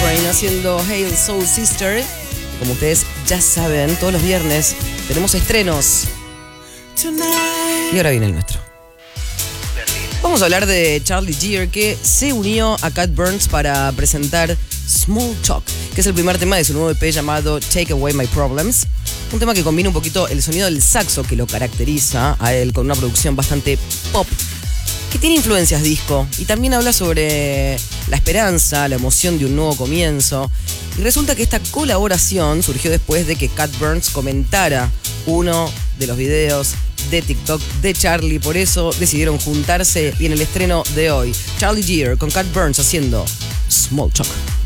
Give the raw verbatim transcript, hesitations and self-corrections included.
Coltrane haciendo Hail Soul Sister. Como ustedes ya saben, todos los viernes tenemos estrenos. Y ahora viene el nuestro. Vamos a hablar de Charlie Gear, que se unió a Cat Burns para presentar Small Talk, que es el primer tema de su nuevo E P llamado Take Away My Problems. Un tema que combina un poquito el sonido del saxo que lo caracteriza a él con una producción bastante pop, que tiene influencias disco, y también habla sobre la esperanza, la emoción de un nuevo comienzo. Y resulta que esta colaboración surgió después de que Cat Burns comentara uno de los videos de TikTok de Charlie. Por eso decidieron juntarse, y en el estreno de hoy, Charlie Gear con Cat Burns haciendo Small Talk.